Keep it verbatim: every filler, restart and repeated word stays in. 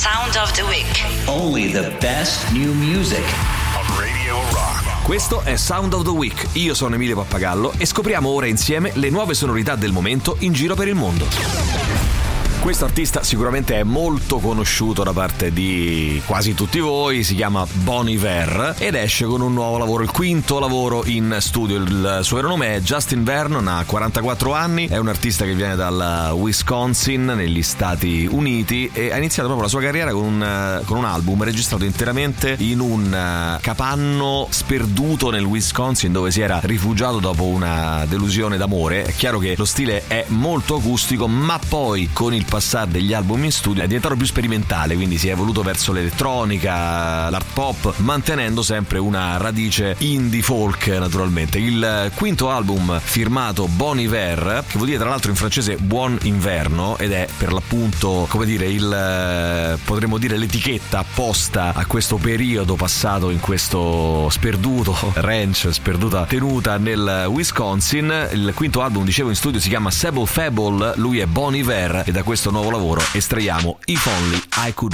Sound of the Week. Only the best new music on Radio Rock. Questo è Sound of the Week. Io sono Emilio Pappagallo e scopriamo ora insieme le nuove sonorità del momento in giro per il mondo. Questo artista sicuramente è molto conosciuto da parte di quasi tutti voi, si chiama Bon Iver ed esce con un nuovo lavoro, il quinto lavoro in studio. Il suo vero nome è Justin Vernon, ha quarantaquattro anni, è un artista che viene dal Wisconsin negli Stati Uniti e ha iniziato proprio la sua carriera con un, con un album registrato interamente in un capanno sperduto nel Wisconsin dove si era rifugiato dopo una delusione d'amore. È chiaro che lo stile è molto acustico, ma poi con il passare degli album in studio è diventato più sperimentale, quindi si è evoluto verso l'elettronica, l'art pop, mantenendo sempre una radice indie folk naturalmente. Il quinto album firmato Bon Iver, che vuol dire tra l'altro in francese buon inverno, ed è per l'appunto, come dire, il potremmo dire l'etichetta apposta a questo periodo passato in questo sperduto ranch, sperduta tenuta nel Wisconsin. Il quinto album, dicevo, in studio si chiama Sable Fable, lui è Bon Iver e da questo nuovo lavoro estraiamo If Only I Could